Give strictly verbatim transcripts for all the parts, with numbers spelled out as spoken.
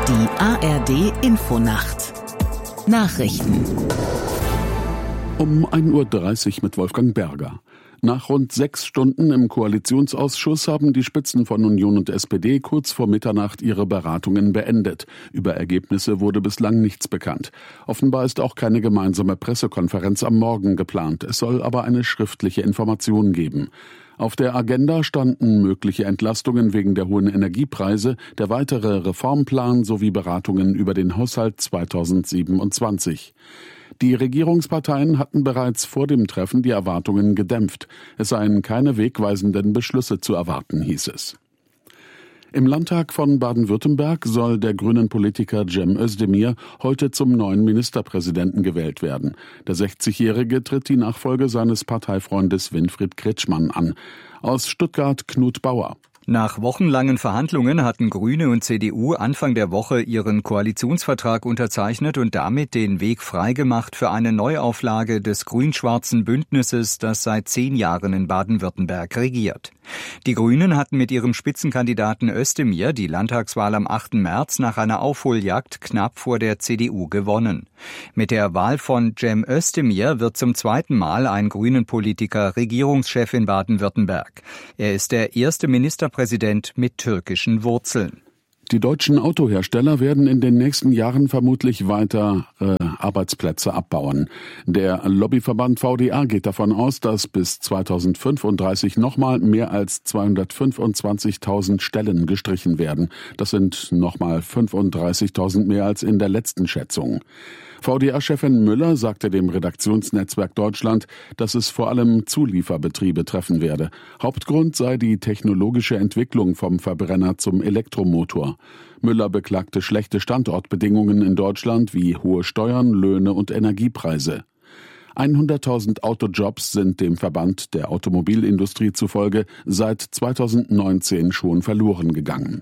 Die A R D-Infonacht Nachrichten um ein Uhr dreißig mit Wolfgang Berger. Nach rund sechs Stunden im Koalitionsausschuss haben die Spitzen von Union und S P D kurz vor Mitternacht ihre Beratungen beendet. Über Ergebnisse wurde bislang nichts bekannt. Offenbar ist auch keine gemeinsame Pressekonferenz am Morgen geplant. Es soll aber eine schriftliche Information geben. Auf der Agenda standen mögliche Entlastungen wegen der hohen Energiepreise, der weitere Reformplan sowie Beratungen über den Haushalt zweitausendsiebenundzwanzig. Die Regierungsparteien hatten bereits vor dem Treffen die Erwartungen gedämpft. Es seien keine wegweisenden Beschlüsse zu erwarten, hieß es. Im Landtag von Baden-Württemberg soll der grünen Politiker Cem Özdemir heute zum neuen Ministerpräsidenten gewählt werden. Der sechzigjährige tritt die Nachfolge seines Parteifreundes Winfried Kretschmann an. Aus Stuttgart Knut Bauer. Nach wochenlangen Verhandlungen hatten Grüne und C D U Anfang der Woche ihren Koalitionsvertrag unterzeichnet und damit den Weg freigemacht für eine Neuauflage des grün-schwarzen Bündnisses, das seit zehn Jahren in Baden-Württemberg regiert. Die Grünen hatten mit ihrem Spitzenkandidaten Özdemir die Landtagswahl am achten März nach einer Aufholjagd knapp vor der C D U gewonnen. Mit der Wahl von Cem Özdemir wird zum zweiten Mal ein grünen Politiker Regierungschef in Baden-Württemberg. Er ist der erste Ministerpräsident mit türkischen Wurzeln. Die deutschen Autohersteller werden in den nächsten Jahren vermutlich weiter äh, Arbeitsplätze abbauen. Der Lobbyverband V D A geht davon aus, dass bis zweitausendfünfunddreißig nochmal mehr als zweihundertfünfundzwanzigtausend Stellen gestrichen werden. Das sind nochmal fünfunddreißigtausend mehr als in der letzten Schätzung. V D A-Chefin Müller sagte dem Redaktionsnetzwerk Deutschland, dass es vor allem Zulieferbetriebe treffen werde. Hauptgrund sei die technologische Entwicklung vom Verbrenner zum Elektromotor. Müller beklagte schlechte Standortbedingungen in Deutschland wie hohe Steuern, Löhne und Energiepreise. hunderttausend Autojobs sind dem Verband der Automobilindustrie zufolge seit zweitausendneunzehn schon verloren gegangen.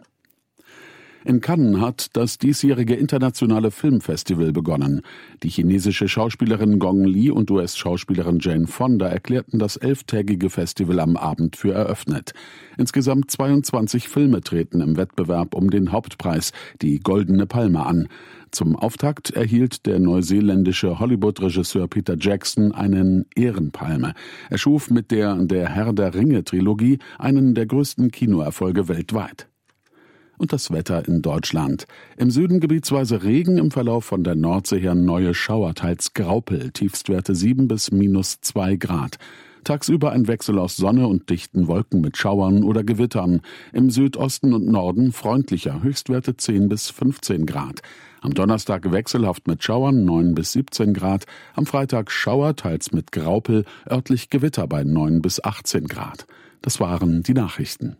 In Cannes hat das diesjährige internationale Filmfestival begonnen. Die chinesische Schauspielerin Gong Li und U S-Schauspielerin Jane Fonda erklärten das elftägige Festival am Abend für eröffnet. Insgesamt zweiundzwanzig Filme treten im Wettbewerb um den Hauptpreis, die Goldene Palme, an. Zum Auftakt erhielt der neuseeländische Hollywood-Regisseur Peter Jackson einen Ehrenpalme. Er schuf mit der Der Herr der Ringe-Trilogie einen der größten Kinoerfolge weltweit. Und das Wetter in Deutschland. Im Süden gebietsweise Regen, im Verlauf von der Nordsee her neue Schauer, teils Graupel, Tiefstwerte sieben bis minus zwei Grad. Tagsüber ein Wechsel aus Sonne und dichten Wolken mit Schauern oder Gewittern. Im Südosten und Norden freundlicher, Höchstwerte zehn bis fünfzehn Grad. Am Donnerstag wechselhaft mit Schauern, neun bis siebzehn Grad. Am Freitag Schauer, teils mit Graupel, örtlich Gewitter bei neun bis achtzehn Grad. Das waren die Nachrichten.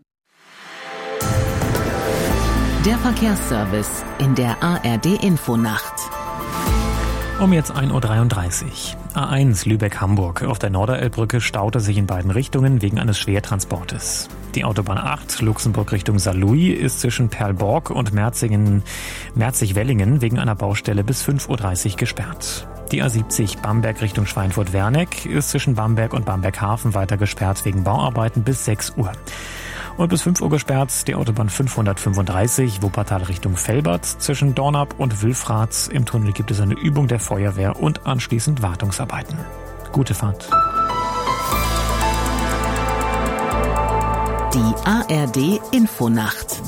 Der Verkehrsservice in der A R D-Infonacht. Um jetzt ein Uhr dreiunddreißig. A eins Lübeck-Hamburg. Auf der Norderelbbrücke staute sich in beiden Richtungen wegen eines Schwertransportes. Die Autobahn acht Luxemburg Richtung Saarlouis ist zwischen Perlborg und Merzingen, Merzig-Wellingen wegen einer Baustelle bis fünf Uhr dreißig gesperrt. Die A siebzig Bamberg Richtung Schweinfurt-Werneck ist zwischen Bamberg und Bamberg-Hafen weiter gesperrt wegen Bauarbeiten bis sechs Uhr. Und bis fünf Uhr gesperrt die Autobahn fünfhundertfünfunddreißig Wuppertal Richtung Velbert. Zwischen Dornap und Wülfrath im Tunnel gibt es eine Übung der Feuerwehr und anschließend Wartungsarbeiten. Gute Fahrt. Die A R D-Infonacht.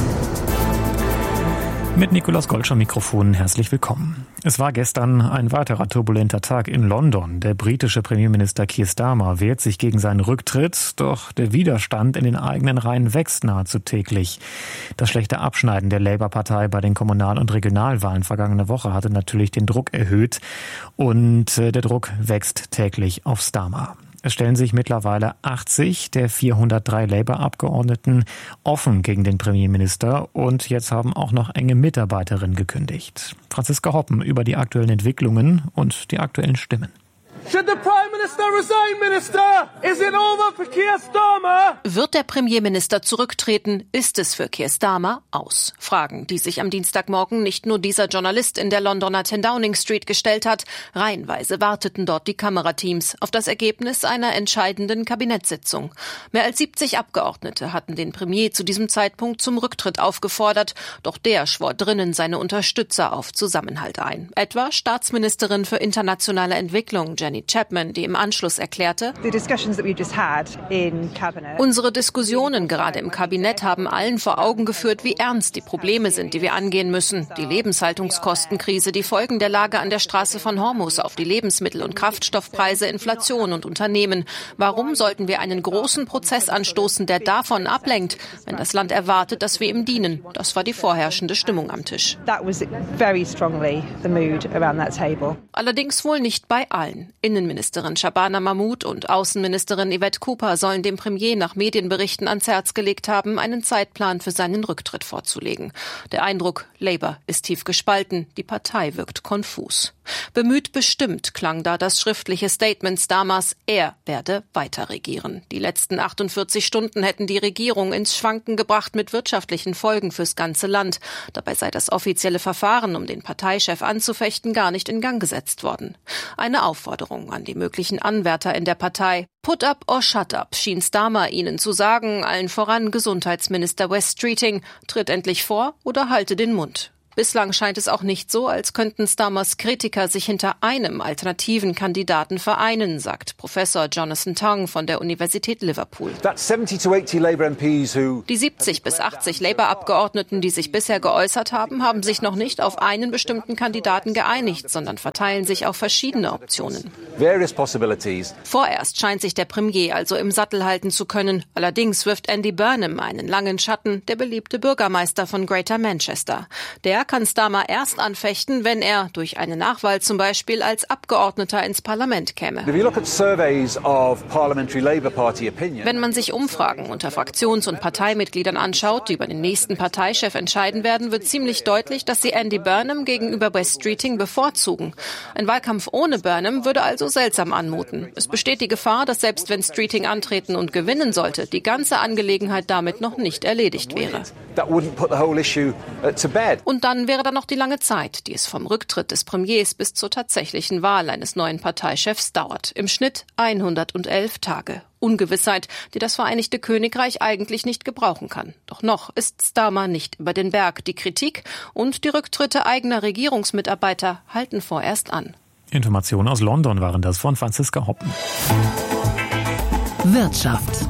Mit Nikolaus Golsch am Mikrofon herzlich willkommen. Es war gestern ein weiterer turbulenter Tag in London. Der britische Premierminister Keir Starmer wehrt sich gegen seinen Rücktritt, doch der Widerstand in den eigenen Reihen wächst nahezu täglich. Das schlechte Abschneiden der Labour-Partei bei den Kommunal- und Regionalwahlen vergangene Woche hatte natürlich den Druck erhöht und der Druck wächst täglich auf Starmer. Es stellen sich mittlerweile achtzig der vierhundertdrei Labour-Abgeordneten offen gegen den Premierminister und jetzt haben auch noch enge Mitarbeiterinnen gekündigt. Franziska Hoppen über die aktuellen Entwicklungen und die aktuellen Stimmen. Should the Prime Minister Minister resign, Minister? Is it over for Keir Starmer? Wird der Premierminister zurücktreten, ist es für Keir Starmer aus. Fragen, die sich am Dienstagmorgen nicht nur dieser Journalist in der Londoner ten Downing Street gestellt hat. Reihenweise warteten dort die Kamerateams auf das Ergebnis einer entscheidenden Kabinettssitzung. Mehr als siebzig Abgeordnete hatten den Premier zu diesem Zeitpunkt zum Rücktritt aufgefordert. Doch der schwor drinnen seine Unterstützer auf Zusammenhalt ein. Etwa Staatsministerin für internationale Entwicklung Jenny Chapman, die im Anschluss erklärte: Unsere Diskussionen gerade im Kabinett haben allen vor Augen geführt, wie ernst die Probleme sind, die wir angehen müssen. Die Lebenshaltungskostenkrise, die Folgen der Lage an der Straße von Hormuz auf die Lebensmittel- und Kraftstoffpreise, Inflation und Unternehmen. Warum sollten wir einen großen Prozess anstoßen, der davon ablenkt, wenn das Land erwartet, dass wir ihm dienen? Das war die vorherrschende Stimmung am Tisch. Allerdings wohl nicht bei allen. Innenministerin Shabana Mahmood und Außenministerin Yvette Cooper sollen dem Premier nach Medienberichten ans Herz gelegt haben, einen Zeitplan für seinen Rücktritt vorzulegen. Der Eindruck, Labour ist tief gespalten, die Partei wirkt konfus. Bemüht bestimmt klang da das schriftliche Statement Starmers, er werde weiter regieren. Die letzten achtundvierzig Stunden hätten die Regierung ins Schwanken gebracht mit wirtschaftlichen Folgen fürs ganze Land. Dabei sei das offizielle Verfahren, um den Parteichef anzufechten, gar nicht in Gang gesetzt worden. Eine Aufforderung an die möglichen Anwärter in der Partei. Put up or shut up, schien Starmer ihnen zu sagen, allen voran Gesundheitsminister Wes Streeting, tritt endlich vor oder halte den Mund. Bislang scheint es auch nicht so, als könnten Starmers Kritiker sich hinter einem alternativen Kandidaten vereinen, sagt Professor Jonathan Tong von der Universität Liverpool. Die siebzig bis achtzig Labour-Abgeordneten, die sich bisher geäußert haben, haben sich noch nicht auf einen bestimmten Kandidaten geeinigt, sondern verteilen sich auf verschiedene Optionen. Vorerst scheint sich der Premier also im Sattel halten zu können. Allerdings wirft Andy Burnham einen langen Schatten, der beliebte Bürgermeister von Greater Manchester. Der kann Starmer erst anfechten, wenn er durch eine Nachwahl zum Beispiel als Abgeordneter ins Parlament käme. Wenn man sich Umfragen unter Fraktions- und Parteimitgliedern anschaut, die über den nächsten Parteichef entscheiden werden, wird ziemlich deutlich, dass sie Andy Burnham gegenüber Wes Streeting bevorzugen. Ein Wahlkampf ohne Burnham würde also seltsam anmuten. Es besteht die Gefahr, dass selbst wenn Streeting antreten und gewinnen sollte, die ganze Angelegenheit damit noch nicht erledigt wäre. Und dann wäre da noch die lange Zeit, die es vom Rücktritt des Premiers bis zur tatsächlichen Wahl eines neuen Parteichefs dauert. Im Schnitt hundertelf Tage. Ungewissheit, die das Vereinigte Königreich eigentlich nicht gebrauchen kann. Doch noch ist Starmer nicht über den Berg. Die Kritik und die Rücktritte eigener Regierungsmitarbeiter halten vorerst an. Informationen aus London waren das von Franziska Hoppen. Wirtschaft.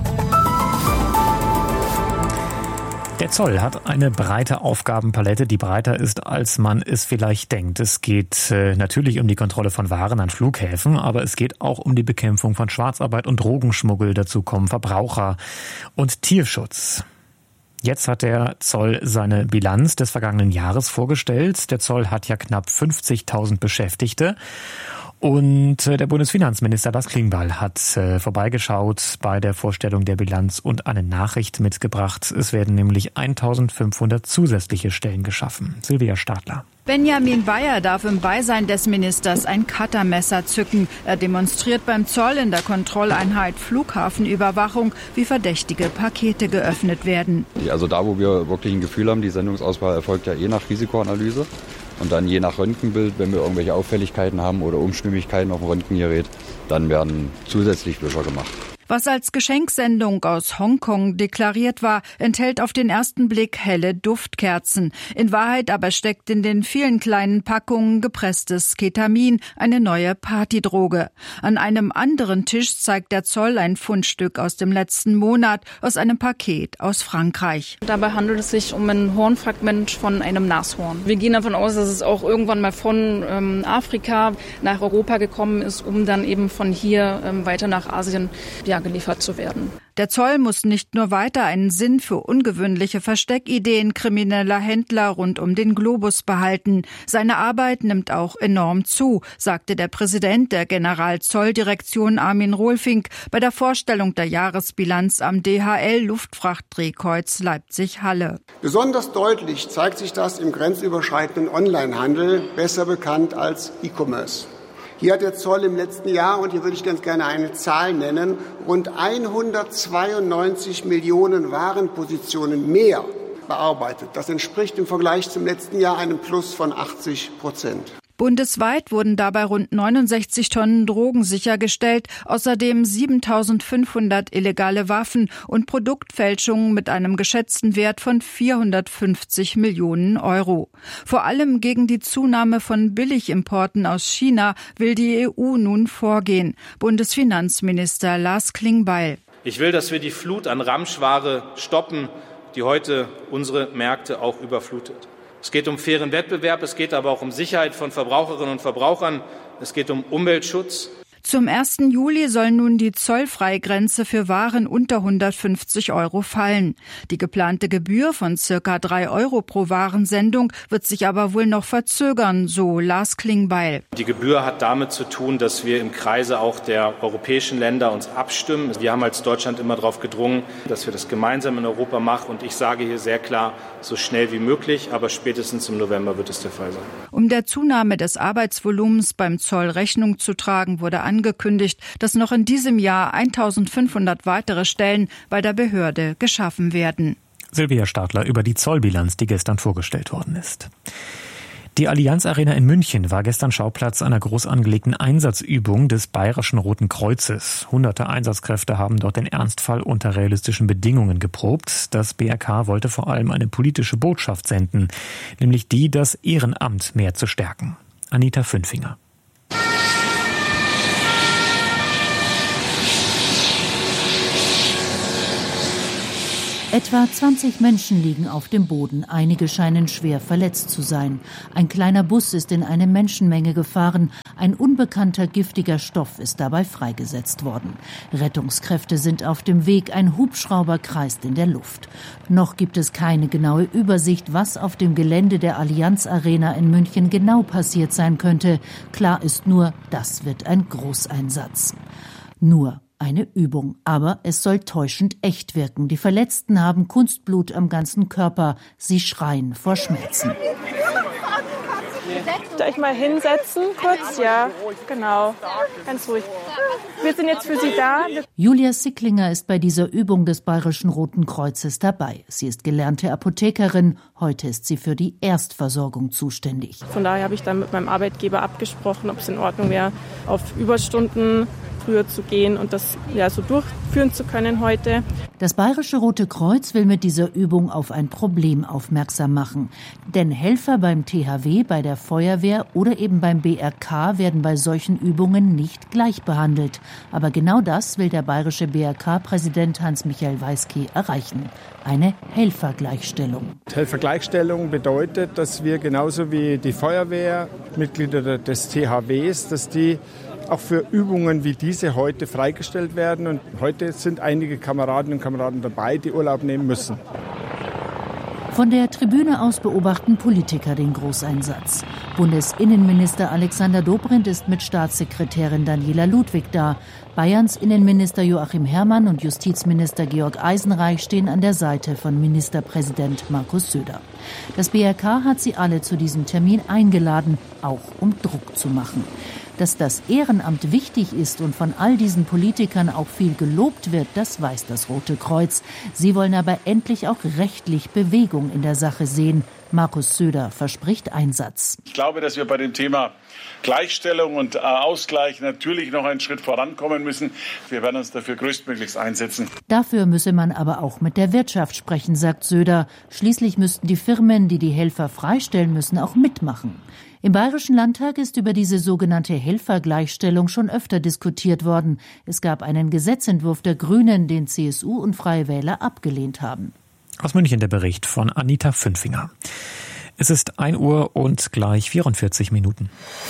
Der Zoll hat eine breite Aufgabenpalette, die breiter ist, als man es vielleicht denkt. Es geht äh, natürlich um die Kontrolle von Waren an Flughäfen, aber es geht auch um die Bekämpfung von Schwarzarbeit und Drogenschmuggel. Dazu kommen Verbraucher und Tierschutz. Jetzt hat der Zoll seine Bilanz des vergangenen Jahres vorgestellt. Der Zoll hat ja knapp fünfzigtausend Beschäftigte. Und der Bundesfinanzminister Lars Klingbeil hat äh, vorbeigeschaut bei der Vorstellung der Bilanz und eine Nachricht mitgebracht. Es werden nämlich eintausendfünfhundert zusätzliche Stellen geschaffen. Silvia Stadler. Benjamin Weyer darf im Beisein des Ministers ein Cuttermesser zücken. Er demonstriert beim Zoll in der Kontrolleinheit Flughafenüberwachung, wie verdächtige Pakete geöffnet werden. Also da, wo wir wirklich ein Gefühl haben, die Sendungsauswahl erfolgt ja eh nach Risikoanalyse. Und dann je nach Röntgenbild, wenn wir irgendwelche Auffälligkeiten haben oder Unstimmigkeiten auf dem Röntgengerät, dann werden zusätzlich Wischer gemacht. Was als Geschenksendung aus Hongkong deklariert war, enthält auf den ersten Blick helle Duftkerzen. In Wahrheit aber steckt in den vielen kleinen Packungen gepresstes Ketamin, eine neue Partydroge. An einem anderen Tisch zeigt der Zoll ein Fundstück aus dem letzten Monat, aus einem Paket aus Frankreich. Dabei handelt es sich um ein Hornfragment von einem Nashorn. Wir gehen davon aus, dass es auch irgendwann mal von ähm, Afrika nach Europa gekommen ist, um dann eben von hier ähm, weiter nach Asien ja, geliefert zu werden. Der Zoll muss nicht nur weiter einen Sinn für ungewöhnliche Versteckideen krimineller Händler rund um den Globus behalten. Seine Arbeit nimmt auch enorm zu, sagte der Präsident der Generalzolldirektion Armin Rohlfink bei der Vorstellung der Jahresbilanz am D H L Luftfrachtdrehkreuz Leipzig-Halle. Besonders deutlich zeigt sich das im grenzüberschreitenden Onlinehandel, besser bekannt als E-Commerce. Hier hat der Zoll im letzten Jahr, und hier würde ich ganz gerne eine Zahl nennen, rund hundertzweiundneunzig Millionen Warenpositionen mehr bearbeitet. Das entspricht im Vergleich zum letzten Jahr einem Plus von achtzig Prozent. Bundesweit wurden dabei rund neunundsechzig Tonnen Drogen sichergestellt, außerdem siebentausendfünfhundert illegale Waffen und Produktfälschungen mit einem geschätzten Wert von vierhundertfünfzig Millionen Euro. Vor allem gegen die Zunahme von Billigimporten aus China will die E U nun vorgehen. Bundesfinanzminister Lars Klingbeil. Ich will, dass wir die Flut an Ramschware stoppen, die heute unsere Märkte auch überflutet. Es geht um fairen Wettbewerb, es geht aber auch um Sicherheit von Verbraucherinnen und Verbrauchern, es geht um Umweltschutz. Zum ersten Juli soll nun die Zollfreigrenze für Waren unter hundertfünfzig Euro fallen. Die geplante Gebühr von circa drei Euro pro Warensendung wird sich aber wohl noch verzögern, so Lars Klingbeil. Die Gebühr hat damit zu tun, dass wir im Kreise auch der europäischen Länder uns abstimmen. Wir haben als Deutschland immer darauf gedrungen, dass wir das gemeinsam in Europa machen. Und ich sage hier sehr klar, so schnell wie möglich, aber spätestens im November wird es der Fall sein. Um der Zunahme des Arbeitsvolumens beim Zoll Rechnung zu tragen, wurde angekündigt, dass noch in diesem Jahr eintausendfünfhundert weitere Stellen bei der Behörde geschaffen werden. Silvia Stadler über die Zollbilanz, die gestern vorgestellt worden ist. Die Allianz Arena in München war gestern Schauplatz einer groß angelegten Einsatzübung des Bayerischen Roten Kreuzes. Hunderte Einsatzkräfte haben dort den Ernstfall unter realistischen Bedingungen geprobt. Das B R K wollte vor allem eine politische Botschaft senden, nämlich die, das Ehrenamt mehr zu stärken. Anita Fünfinger. Etwa zwanzig Menschen liegen auf dem Boden. Einige scheinen schwer verletzt zu sein. Ein kleiner Bus ist in eine Menschenmenge gefahren. Ein unbekannter giftiger Stoff ist dabei freigesetzt worden. Rettungskräfte sind auf dem Weg. Ein Hubschrauber kreist in der Luft. Noch gibt es keine genaue Übersicht, was auf dem Gelände der Allianz Arena in München genau passiert sein könnte. Klar ist nur, das wird ein Großeinsatz. Nur eine Übung, aber es soll täuschend echt wirken. Die Verletzten haben Kunstblut am ganzen Körper. Sie schreien vor Schmerzen. Soll ich mal hinsetzen kurz? Ja, genau. Ganz ruhig. Wir sind jetzt für Sie da. Julia Sicklinger ist bei dieser Übung des Bayerischen Roten Kreuzes dabei. Sie ist gelernte Apothekerin. Heute ist sie für die Erstversorgung zuständig. Von daher habe ich dann mit meinem Arbeitgeber abgesprochen, ob es in Ordnung wäre, auf Überstunden früher zu gehen und das ja so durchführen zu können heute. Das Bayerische Rote Kreuz will mit dieser Übung auf ein Problem aufmerksam machen. Denn Helfer beim T H W, bei der Feuerwehr oder eben beim B R K werden bei solchen Übungen nicht gleich behandelt. Aber genau das will der bayerische B R K-Präsident Hans-Michael Weiske erreichen. Eine Helfergleichstellung. Helfergleichstellung bedeutet, dass wir genauso wie die Feuerwehr, Mitglieder des T H Ws, dass die auch für Übungen wie diese heute freigestellt werden. Und heute sind einige Kameradinnen und Kameraden dabei, die Urlaub nehmen müssen. Von der Tribüne aus beobachten Politiker den Großeinsatz. Bundesinnenminister Alexander Dobrindt ist mit Staatssekretärin Daniela Ludwig da. Bayerns Innenminister Joachim Herrmann und Justizminister Georg Eisenreich stehen an der Seite von Ministerpräsident Markus Söder. Das B R K hat sie alle zu diesem Termin eingeladen, auch um Druck zu machen. Dass das Ehrenamt wichtig ist und von all diesen Politikern auch viel gelobt wird, das weiß das Rote Kreuz. Sie wollen aber endlich auch rechtlich Bewegung in der Sache sehen. Markus Söder verspricht Einsatz. Ich glaube, dass wir bei dem Thema Gleichstellung und Ausgleich natürlich noch einen Schritt vorankommen müssen. Wir werden uns dafür größtmöglichst einsetzen. Dafür müsse man aber auch mit der Wirtschaft sprechen, sagt Söder. Schließlich müssten die Firmen, die die Helfer freistellen müssen, auch mitmachen. Im Bayerischen Landtag ist über diese sogenannte Helfergleichstellung schon öfter diskutiert worden. Es gab einen Gesetzentwurf der Grünen, den C S U und Freie Wähler abgelehnt haben. Aus München der Bericht von Anita Fünfinger. Es ist ein Uhr und gleich vierundvierzig Minuten.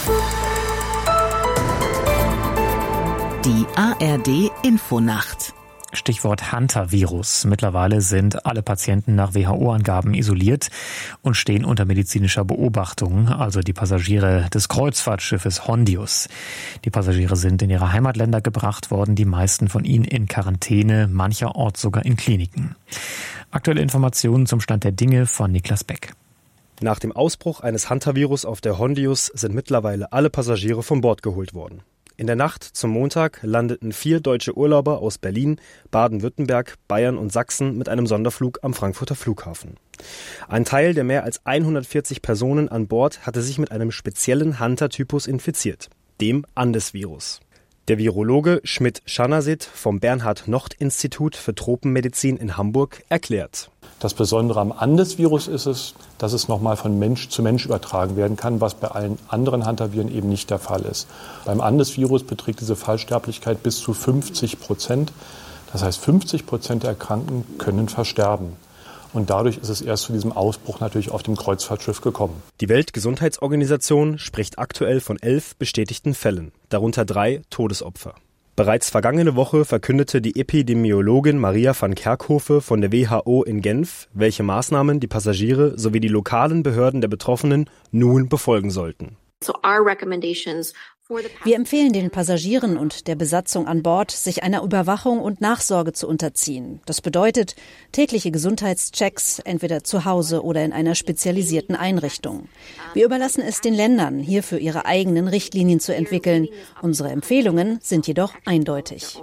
Die A R D Infonacht. Stichwort Hantavirus. Mittlerweile sind alle Patienten nach W H O-Angaben isoliert und stehen unter medizinischer Beobachtung, also die Passagiere des Kreuzfahrtschiffes Hondius. Die Passagiere sind in ihre Heimatländer gebracht worden, die meisten von ihnen in Quarantäne, mancherorts sogar in Kliniken. Aktuelle Informationen zum Stand der Dinge von Niklas Beck. Nach dem Ausbruch eines Hantavirus auf der Hondius sind mittlerweile alle Passagiere von Bord geholt worden. In der Nacht zum Montag landeten vier deutsche Urlauber aus Berlin, Baden-Württemberg, Bayern und Sachsen mit einem Sonderflug am Frankfurter Flughafen. Ein Teil der mehr als hundertvierzig Personen an Bord hatte sich mit einem speziellen Hantatypus infiziert, dem Andes-Virus. Der Virologe Schmidt-Schanasit vom Bernhard-Nocht-Institut für Tropenmedizin in Hamburg erklärt: Das Besondere am Andes-Virus ist es, dass es nochmal von Mensch zu Mensch übertragen werden kann, was bei allen anderen Hantaviren eben nicht der Fall ist. Beim Andes-Virus beträgt diese Fallsterblichkeit bis zu fünfzig Prozent. Das heißt, fünfzig Prozent der Erkrankten können versterben. Und dadurch ist es erst zu diesem Ausbruch natürlich auf dem Kreuzfahrtschiff gekommen. Die Weltgesundheitsorganisation spricht aktuell von elf bestätigten Fällen, darunter drei Todesopfer. Bereits vergangene Woche verkündete die Epidemiologin Maria van Kerkhove von der W H O in Genf, welche Maßnahmen die Passagiere sowie die lokalen Behörden der Betroffenen nun befolgen sollten. So our recommendations Wir empfehlen den Passagieren und der Besatzung an Bord, sich einer Überwachung und Nachsorge zu unterziehen. Das bedeutet tägliche Gesundheitschecks, entweder zu Hause oder in einer spezialisierten Einrichtung. Wir überlassen es den Ländern, hierfür ihre eigenen Richtlinien zu entwickeln. Unsere Empfehlungen sind jedoch eindeutig.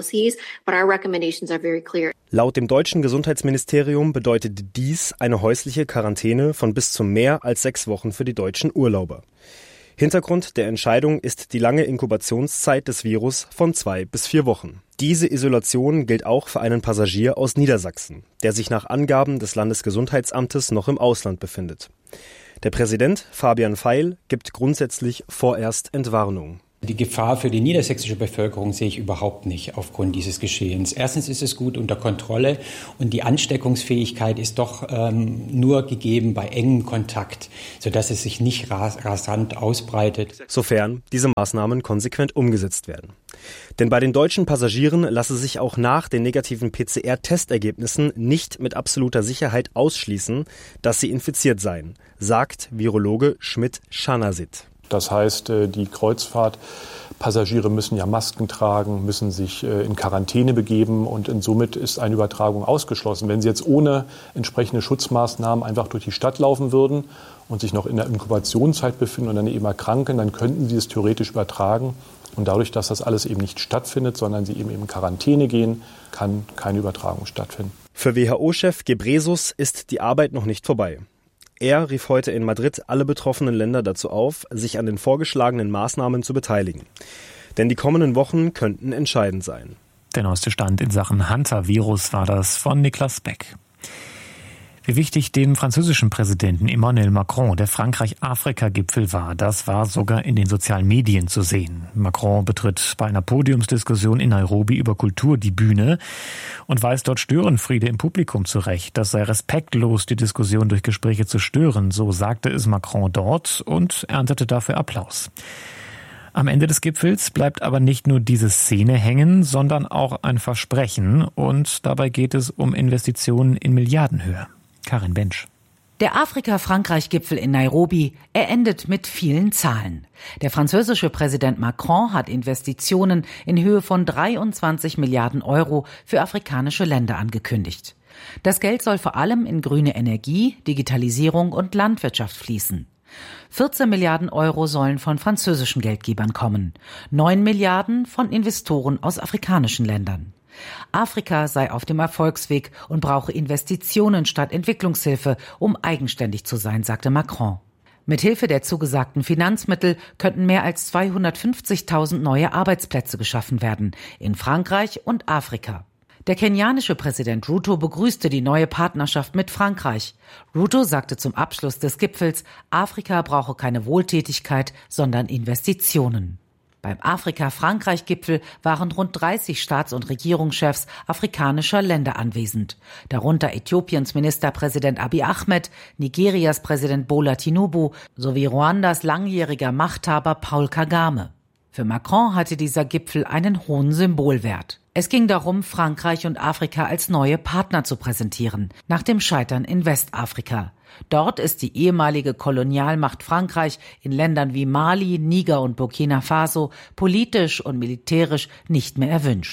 Laut dem deutschen Gesundheitsministerium bedeutet dies eine häusliche Quarantäne von bis zu mehr als sechs Wochen für die deutschen Urlauber. Hintergrund der Entscheidung ist die lange Inkubationszeit des Virus von zwei bis vier Wochen. Diese Isolation gilt auch für einen Passagier aus Niedersachsen, der sich nach Angaben des Landesgesundheitsamtes noch im Ausland befindet. Der Präsident Fabian Feil gibt grundsätzlich vorerst Entwarnung. Die Gefahr für die niedersächsische Bevölkerung sehe ich überhaupt nicht aufgrund dieses Geschehens. Erstens ist es gut unter Kontrolle und die Ansteckungsfähigkeit ist doch ähm, nur gegeben bei engem Kontakt, sodass es sich nicht ras- rasant ausbreitet. Sofern diese Maßnahmen konsequent umgesetzt werden. Denn bei den deutschen Passagieren lasse sich auch nach den negativen P C R-Testergebnissen nicht mit absoluter Sicherheit ausschließen, dass sie infiziert seien, sagt Virologe Schmidt-Schanasit. Das heißt, die Kreuzfahrtpassagiere müssen ja Masken tragen, müssen sich in Quarantäne begeben und somit ist eine Übertragung ausgeschlossen. Wenn sie jetzt ohne entsprechende Schutzmaßnahmen einfach durch die Stadt laufen würden und sich noch in der Inkubationszeit befinden und dann eben erkranken, dann könnten sie es theoretisch übertragen. Und dadurch, dass das alles eben nicht stattfindet, sondern sie eben in Quarantäne gehen, kann keine Übertragung stattfinden. Für W H O-Chef Ghebreyesus ist die Arbeit noch nicht vorbei. Er rief heute in Madrid alle betroffenen Länder dazu auf, sich an den vorgeschlagenen Maßnahmen zu beteiligen. Denn die kommenden Wochen könnten entscheidend sein. Der neueste Stand in Sachen Hantavirus war das von Niklas Beck. Wie wichtig dem französischen Präsidenten Emmanuel Macron der Frankreich-Afrika-Gipfel war, das war sogar in den sozialen Medien zu sehen. Macron betritt bei einer Podiumsdiskussion in Nairobi über Kultur die Bühne und weist dort Störenfriede im Publikum zurecht. Das sei respektlos, die Diskussion durch Gespräche zu stören, so sagte es Macron dort und erntete dafür Applaus. Am Ende des Gipfels bleibt aber nicht nur diese Szene hängen, sondern auch ein Versprechen und dabei geht es um Investitionen in Milliardenhöhe. Karin Bensch. Der Afrika-Frankreich-Gipfel in Nairobi, er endet mit vielen Zahlen. Der französische Präsident Macron hat Investitionen in Höhe von dreiundzwanzig Milliarden Euro für afrikanische Länder angekündigt. Das Geld soll vor allem in grüne Energie, Digitalisierung und Landwirtschaft fließen. vierzehn Milliarden Euro sollen von französischen Geldgebern kommen, neun Milliarden von Investoren aus afrikanischen Ländern. Afrika sei auf dem Erfolgsweg und brauche Investitionen statt Entwicklungshilfe, um eigenständig zu sein, sagte Macron. Mithilfe der zugesagten Finanzmittel könnten mehr als zweihundertfünfzigtausend neue Arbeitsplätze geschaffen werden, in Frankreich und Afrika. Der kenianische Präsident Ruto begrüßte die neue Partnerschaft mit Frankreich. Ruto sagte zum Abschluss des Gipfels, Afrika brauche keine Wohltätigkeit, sondern Investitionen. Beim Afrika-Frankreich-Gipfel waren rund dreißig Staats- und Regierungschefs afrikanischer Länder anwesend, darunter Äthiopiens Ministerpräsident Abiy Ahmed, Nigerias Präsident Bola Tinubu sowie Ruandas langjähriger Machthaber Paul Kagame. Für Macron hatte dieser Gipfel einen hohen Symbolwert. Es ging darum, Frankreich und Afrika als neue Partner zu präsentieren, nach dem Scheitern in Westafrika. Dort ist die ehemalige Kolonialmacht Frankreich in Ländern wie Mali, Niger und Burkina Faso politisch und militärisch nicht mehr erwünscht.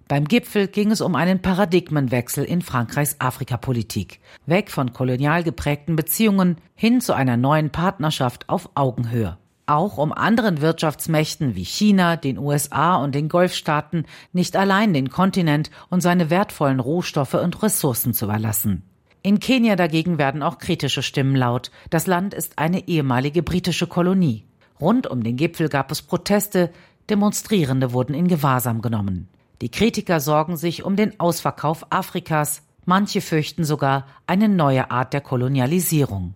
Beim Gipfel ging es um einen Paradigmenwechsel in Frankreichs Afrikapolitik. Weg von kolonial geprägten Beziehungen hin zu einer neuen Partnerschaft auf Augenhöhe. Auch um anderen Wirtschaftsmächten wie China, den U S A und den Golfstaaten nicht allein den Kontinent und seine wertvollen Rohstoffe und Ressourcen zu überlassen. In Kenia dagegen werden auch kritische Stimmen laut. Das Land ist eine ehemalige britische Kolonie. Rund um den Gipfel gab es Proteste, Demonstrierende wurden in Gewahrsam genommen. Die Kritiker sorgen sich um den Ausverkauf Afrikas. Manche fürchten sogar eine neue Art der Kolonialisierung.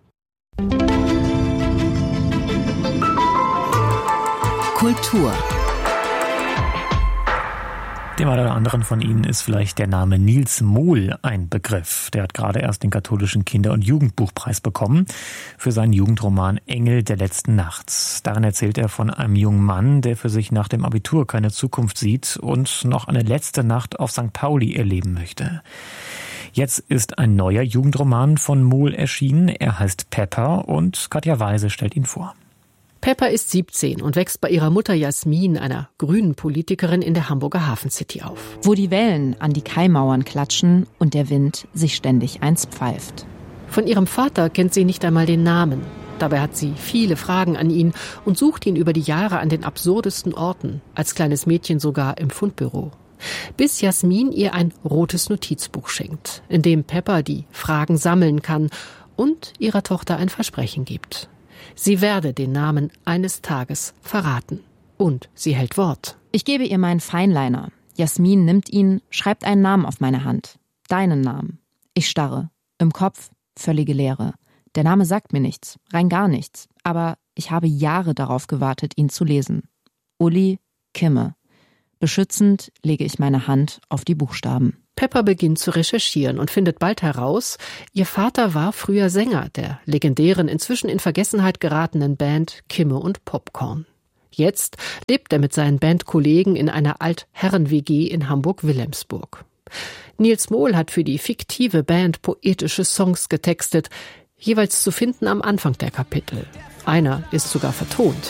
Kultur. Dem einen oder anderen von Ihnen ist vielleicht der Name Nils Mohl ein Begriff. Der hat gerade erst den katholischen Kinder- und Jugendbuchpreis bekommen für seinen Jugendroman Engel der letzten Nacht. Darin erzählt er von einem jungen Mann, der für sich nach dem Abitur keine Zukunft sieht und noch eine letzte Nacht auf Sankt Pauli erleben möchte. Jetzt ist ein neuer Jugendroman von Mohl erschienen. Er heißt Pepper und Katja Weise stellt ihn vor. Pepper ist siebzehn und wächst bei ihrer Mutter Jasmin, einer grünen Politikerin, in der Hamburger Hafencity auf. Wo die Wellen an die Kaimauern klatschen und der Wind sich ständig eins pfeift. Von ihrem Vater kennt sie nicht einmal den Namen. Dabei hat sie viele Fragen an ihn und sucht ihn über die Jahre an den absurdesten Orten, als kleines Mädchen sogar im Fundbüro. Bis Jasmin ihr ein rotes Notizbuch schenkt, in dem Pepper die Fragen sammeln kann und ihrer Tochter ein Versprechen gibt. Sie werde den Namen eines Tages verraten. Und sie hält Wort. Ich gebe ihr meinen Feinliner. Jasmin nimmt ihn, schreibt einen Namen auf meine Hand. Deinen Namen. Ich starre. Im Kopf völlige Leere. Der Name sagt mir nichts, rein gar nichts. Aber ich habe Jahre darauf gewartet, ihn zu lesen. Uli Kimme. Beschützend lege ich meine Hand auf die Buchstaben. Pepper beginnt zu recherchieren und findet bald heraus, ihr Vater war früher Sänger der legendären, inzwischen in Vergessenheit geratenen Band Kimme und Popcorn. Jetzt lebt er mit seinen Bandkollegen in einer Altherren-W G in Hamburg-Wilhelmsburg. Nils Mohl hat für die fiktive Band poetische Songs getextet, jeweils zu finden am Anfang der Kapitel. Einer ist sogar vertont.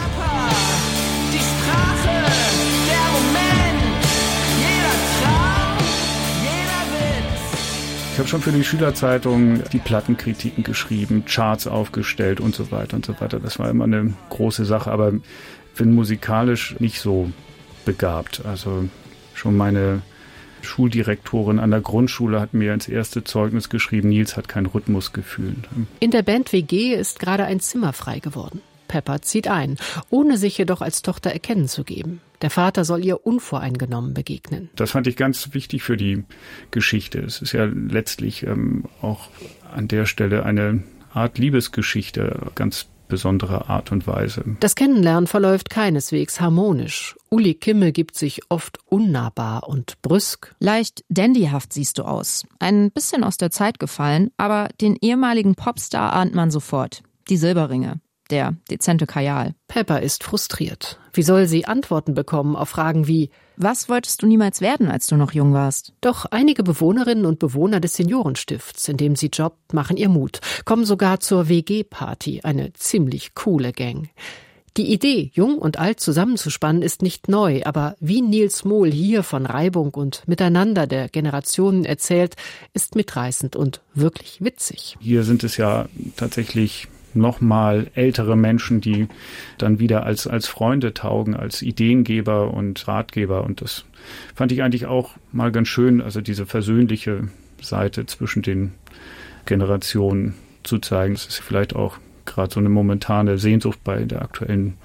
Ich habe schon für die Schülerzeitung die Plattenkritiken geschrieben, Charts aufgestellt und so weiter und so weiter. Das war immer eine große Sache, aber bin musikalisch nicht so begabt. Also schon meine Schuldirektorin an der Grundschule hat mir ins erste Zeugnis geschrieben, Nils hat kein Rhythmusgefühl. In der Band-W G ist gerade ein Zimmer frei geworden. Pepper zieht ein, ohne sich jedoch als Tochter erkennen zu geben. Der Vater soll ihr unvoreingenommen begegnen. Das fand ich ganz wichtig für die Geschichte. Es ist ja letztlich ähm, auch an der Stelle eine Art Liebesgeschichte, ganz besonderer Art und Weise. Das Kennenlernen verläuft keineswegs harmonisch. Uli Kimme gibt sich oft unnahbar und brüsk. Leicht dandyhaft siehst du aus. Ein bisschen aus der Zeit gefallen, aber den ehemaligen Popstar ahnt man sofort. Die Silberringe. Der dezente Kajal. Pepper ist frustriert. Wie soll sie Antworten bekommen auf Fragen wie: Was wolltest du niemals werden, als du noch jung warst? Doch einige Bewohnerinnen und Bewohner des Seniorenstifts, in dem sie jobbt, machen ihr Mut, kommen sogar zur W G-Party, eine ziemlich coole Gang. Die Idee, jung und alt zusammenzuspannen, ist nicht neu, aber wie Nils Mohl hier von Reibung und Miteinander der Generationen erzählt, ist mitreißend und wirklich witzig. Hier sind es ja tatsächlich nochmal ältere Menschen, die dann wieder als, als Freunde taugen, als Ideengeber und Ratgeber. Und das fand ich eigentlich auch mal ganz schön, also diese versöhnliche Seite zwischen den Generationen zu zeigen. Das ist vielleicht auch gerade so eine momentane Sehnsucht bei der aktuellen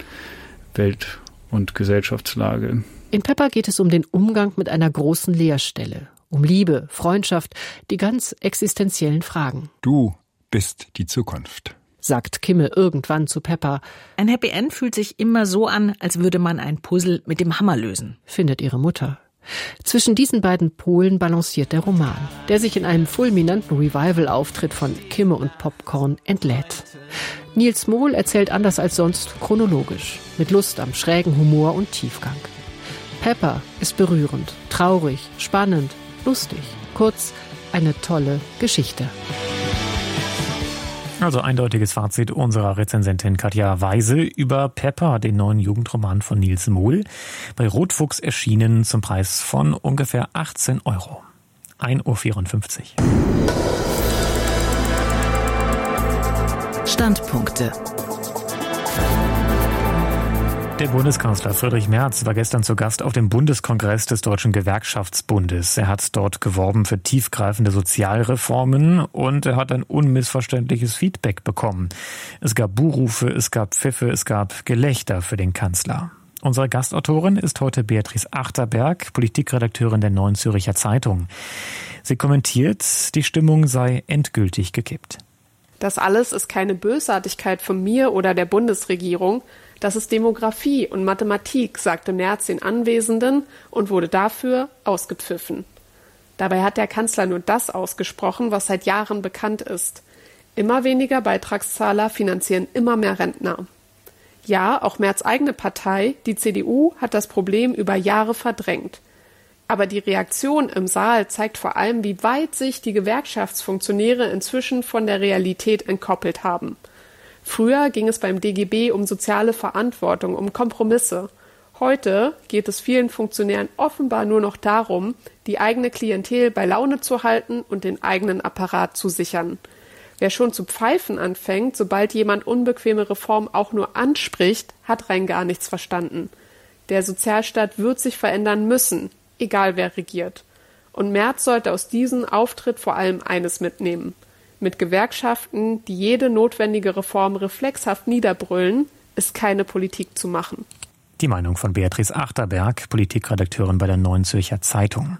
Welt- und Gesellschaftslage. In Pepper geht es um den Umgang mit einer großen Leerstelle, um Liebe, Freundschaft, die ganz existenziellen Fragen. Du bist die Zukunft, sagt Kimme irgendwann zu Pepper. Ein Happy End fühlt sich immer so an, als würde man ein Puzzle mit dem Hammer lösen, findet ihre Mutter. Zwischen diesen beiden Polen balanciert der Roman, der sich in einem fulminanten Revival-Auftritt von Kimme und Popcorn entlädt. Nils Mohl erzählt anders als sonst chronologisch, mit Lust am schrägen Humor und Tiefgang. Pepper ist berührend, traurig, spannend, lustig, kurz eine tolle Geschichte. Also eindeutiges Fazit unserer Rezensentin Katja Weise über Pepper, den neuen Jugendroman von Nils Mohl. Bei Rotfuchs erschienen zum Preis von ungefähr achtzehn Euro. ein Uhr vierundfünfzig. Standpunkte. Der Bundeskanzler Friedrich Merz war gestern zu Gast auf dem Bundeskongress des Deutschen Gewerkschaftsbundes. Er hat dort geworben für tiefgreifende Sozialreformen und er hat ein unmissverständliches Feedback bekommen. Es gab Buhrufe, es gab Pfiffe, es gab Gelächter für den Kanzler. Unsere Gastautorin ist heute Beatrice Achterberg, Politikredakteurin der Neuen Zürcher Zeitung. Sie kommentiert, die Stimmung sei endgültig gekippt. Das alles ist keine Bösartigkeit von mir oder der Bundesregierung. Das ist Demografie und Mathematik, sagte Merz den Anwesenden und wurde dafür ausgepfiffen. Dabei hat der Kanzler nur das ausgesprochen, was seit Jahren bekannt ist. Immer weniger Beitragszahler finanzieren immer mehr Rentner. Ja, auch Merz' eigene Partei, die C D U, hat das Problem über Jahre verdrängt. Aber die Reaktion im Saal zeigt vor allem, wie weit sich die Gewerkschaftsfunktionäre inzwischen von der Realität entkoppelt haben. Früher ging es beim D G B um soziale Verantwortung, um Kompromisse. Heute geht es vielen Funktionären offenbar nur noch darum, die eigene Klientel bei Laune zu halten und den eigenen Apparat zu sichern. Wer schon zu pfeifen anfängt, sobald jemand unbequeme Reformen auch nur anspricht, hat rein gar nichts verstanden. Der Sozialstaat wird sich verändern müssen, egal wer regiert. Und Merz sollte aus diesem Auftritt vor allem eines mitnehmen. Mit Gewerkschaften, die jede notwendige Reform reflexhaft niederbrüllen, ist keine Politik zu machen. Die Meinung von Beatrice Achterberg, Politikredakteurin bei der Neuen Zürcher Zeitung.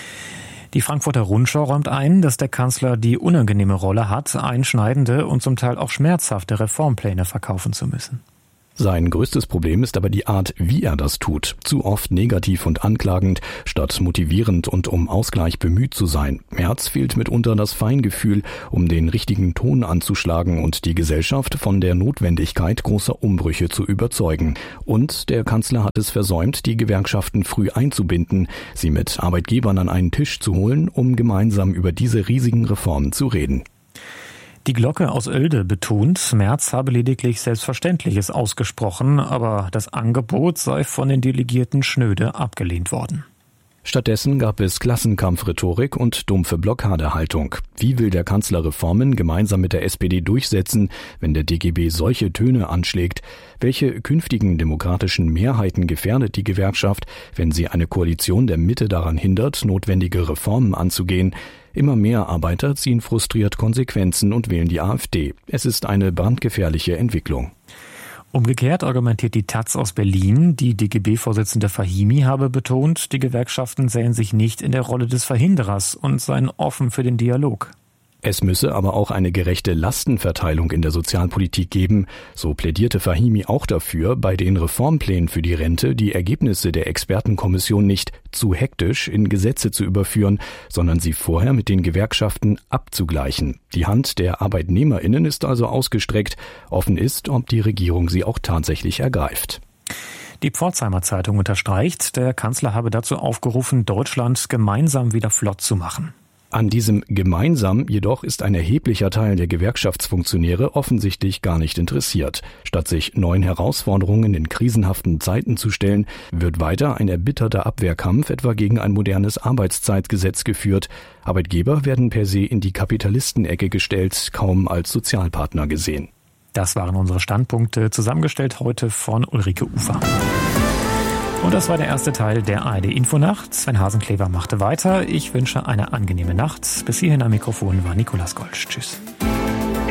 Die Frankfurter Rundschau räumt ein, dass der Kanzler die unangenehme Rolle hat, einschneidende und zum Teil auch schmerzhafte Reformpläne verkaufen zu müssen. Sein größtes Problem ist aber die Art, wie er das tut. Zu oft negativ und anklagend, statt motivierend und um Ausgleich bemüht zu sein. Merz fehlt mitunter das Feingefühl, um den richtigen Ton anzuschlagen und die Gesellschaft von der Notwendigkeit großer Umbrüche zu überzeugen. Und der Kanzler hat es versäumt, die Gewerkschaften früh einzubinden, sie mit Arbeitgebern an einen Tisch zu holen, um gemeinsam über diese riesigen Reformen zu reden. Die Glocke aus Oelde betont, Merz habe lediglich Selbstverständliches ausgesprochen, aber das Angebot sei von den Delegierten schnöde abgelehnt worden. Stattdessen gab es Klassenkampfrhetorik und dumpfe Blockadehaltung. Wie will der Kanzler Reformen gemeinsam mit der S P D durchsetzen, wenn der D G B solche Töne anschlägt? Welche künftigen demokratischen Mehrheiten gefährdet die Gewerkschaft, wenn sie eine Koalition der Mitte daran hindert, notwendige Reformen anzugehen? Immer mehr Arbeiter ziehen frustriert Konsequenzen und wählen die AfD. Es ist eine brandgefährliche Entwicklung. Umgekehrt argumentiert die Taz aus Berlin, die D G B-Vorsitzende Fahimi habe betont, die Gewerkschaften sähen sich nicht in der Rolle des Verhinderers und seien offen für den Dialog. Es müsse aber auch eine gerechte Lastenverteilung in der Sozialpolitik geben. So plädierte Fahimi auch dafür, bei den Reformplänen für die Rente die Ergebnisse der Expertenkommission nicht zu hektisch in Gesetze zu überführen, sondern sie vorher mit den Gewerkschaften abzugleichen. Die Hand der ArbeitnehmerInnen ist also ausgestreckt. Offen ist, ob die Regierung sie auch tatsächlich ergreift. Die Pforzheimer Zeitung unterstreicht, der Kanzler habe dazu aufgerufen, Deutschland gemeinsam wieder flott zu machen. An diesem gemeinsam jedoch ist ein erheblicher Teil der Gewerkschaftsfunktionäre offensichtlich gar nicht interessiert. Statt sich neuen Herausforderungen in krisenhaften Zeiten zu stellen, wird weiter ein erbitterter Abwehrkampf etwa gegen ein modernes Arbeitszeitgesetz geführt. Arbeitgeber werden per se in die Kapitalistenecke gestellt, kaum als Sozialpartner gesehen. Das waren unsere Standpunkte, zusammengestellt heute von Ulrike Ufer. Und das war der erste Teil der A R D-Infonacht. Sven Hasenklever machte weiter. Ich wünsche eine angenehme Nacht. Bis hierhin am Mikrofon war Nikolas Golsch. Tschüss.